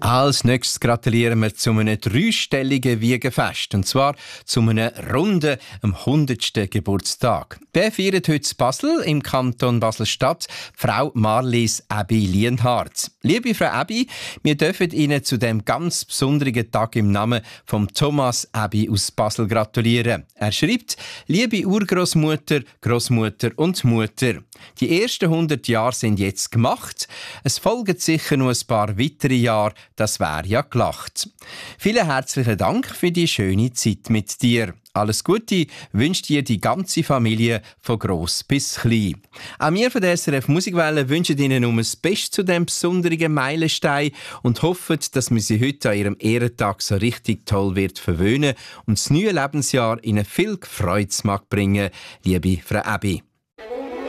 Als nächstes gratulieren wir zu einem dreistelligen Wiegenfest. Und zwar zu einem runden, am 100. Geburtstag. Der feiert heute in Basel, im Kanton Basel-Stadt, Frau Marlies Abi Lienhardt. Liebe Frau Abi, wir dürfen Ihnen zu dem ganz besonderen Tag im Namen von Thomas Abi aus Basel gratulieren. Er schreibt: Liebe Urgroßmutter, Großmutter und Mutter. Die ersten 100 Jahre sind jetzt gemacht. Es folgen sicher noch ein paar weitere Jahre. Das wäre ja gelacht. Vielen herzlichen Dank für die schöne Zeit mit dir. Alles Gute wünscht dir die ganze Familie von gross bis klein. Auch wir von der SRF Musikwelle wünschen Ihnen um das Beste zu diesem besonderen Meilenstein und hoffen, dass wir Sie heute an Ihrem Ehrentag so richtig toll wird verwöhnen und das neue Lebensjahr Ihnen viel Freude mag bringen, liebe Frau Abi.